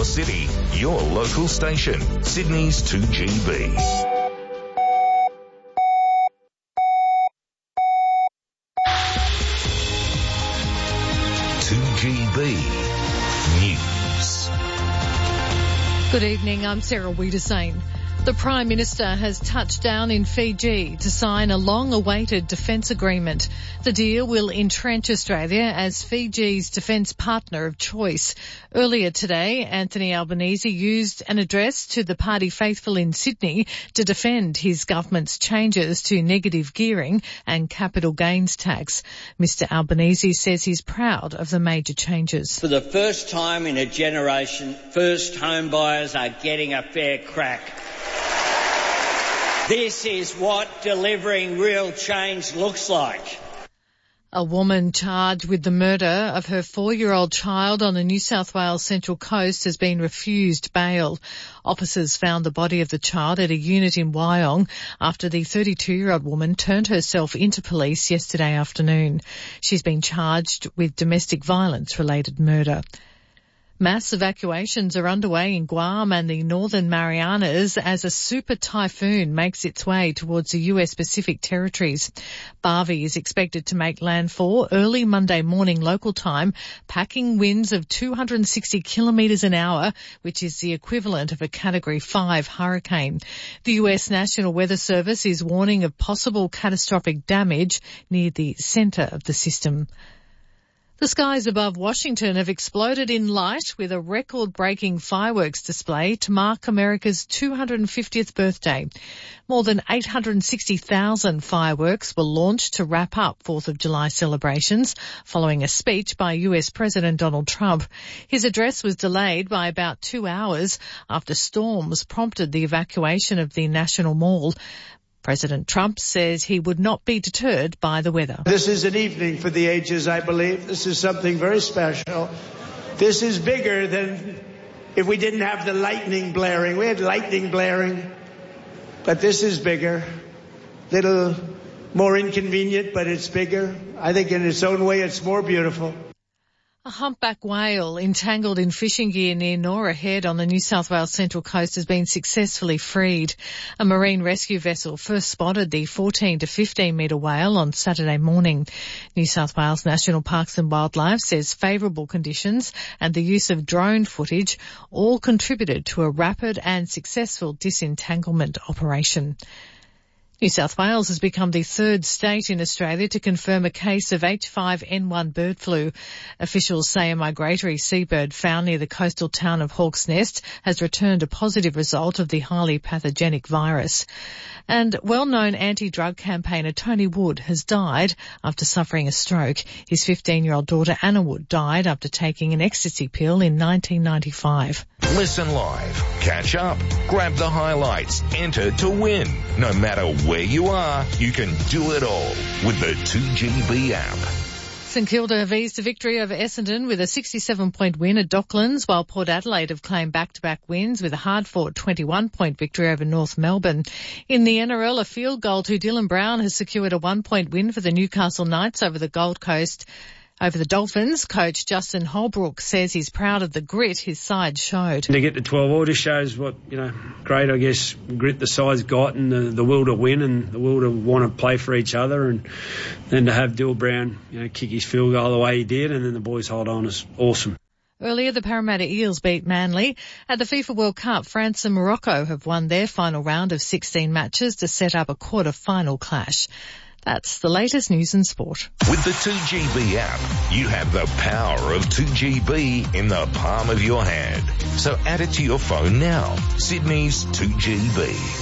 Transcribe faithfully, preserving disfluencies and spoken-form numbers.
your city, your local station, Sydney's two G B. two G B News. Good evening, I'm Sarah Wiedersane. The Prime Minister has touched down in Fiji to sign a long-awaited defence agreement. The deal will entrench Australia as Fiji's defence partner of choice. Earlier today, Anthony Albanese used an address to the party faithful in Sydney to defend his government's changes to negative gearing and capital gains tax. Mister Albanese says he's proud of the major changes. For the first time in a generation, first home buyers are getting a fair crack. This is what delivering real change looks like. A woman charged with the murder of her four-year-old child on the New South Wales Central Coast has been refused bail. Officers found the body of the child at a unit in Wyong after the thirty-two-year-old woman turned herself into police yesterday afternoon. She's been charged with domestic violence-related murder. Mass evacuations are underway in Guam and the Northern Marianas as a super typhoon makes its way towards the U S Pacific territories. Barbie is expected to make landfall early Monday morning local time, packing winds of two hundred sixty kilometres an hour, which is the equivalent of a Category five hurricane. The U S National Weather Service is warning of possible catastrophic damage near the centre of the system. The skies above Washington have exploded in light with a record-breaking fireworks display to mark America's two hundred fiftieth birthday. More than eight hundred sixty thousand fireworks were launched to wrap up fourth of July celebrations following a speech by U S President Donald Trump. His address was delayed by about two hours after storms prompted the evacuation of the National Mall. President Trump says he would not be deterred by the weather. This is an evening for the ages, I believe. This is something very special. This is bigger than if we didn't have the lightning blaring. We had lightning blaring, but this is bigger. Little more inconvenient, but it's bigger. I think in its own way it's more beautiful. A humpback whale entangled in fishing gear near Nora Head on the New South Wales Central Coast has been successfully freed. A marine rescue vessel first spotted the fourteen to fifteen metre whale on Saturday morning. New South Wales National Parks and Wildlife says favourable conditions and the use of drone footage all contributed to a rapid and successful disentanglement operation. New South Wales has become the third state in Australia to confirm a case of H five N one bird flu. Officials say a migratory seabird found near the coastal town of Hawk's Nest has returned a positive result of the highly pathogenic virus. And well-known anti-drug campaigner Tony Wood has died after suffering a stroke. His fifteen-year-old daughter Anna Wood died after taking an ecstasy pill in nineteen ninety-five. Listen live, catch up, grab the highlights, enter to win. No matter where you are, you can do it all with the two G B app. St Kilda have eased a victory over Essendon with a sixty-seven point win at Docklands, while Port Adelaide have claimed back-to-back wins with a hard-fought twenty-one point victory over North Melbourne. In the N R L, a field goal to Dylan Brown has secured a one-point win for the Newcastle Knights over the Gold Coast. Over the Dolphins, coach Justin Holbrook says he's proud of the grit his side showed. To get to twelve all just shows what, you know, great, I guess, grit the side's got and the, the will to win and the will to want to play for each other. And then to have Dylan Brown, you know, kick his field goal the way he did and then the boys hold on is awesome. Earlier, the Parramatta Eels beat Manly. At the FIFA World Cup, France and Morocco have won their final round of sixteen matches to set up a quarter-final clash. That's the latest news and sport. With the two G B app, you have the power of two G B in the palm of your hand. So add it to your phone now. Sydney's two G B.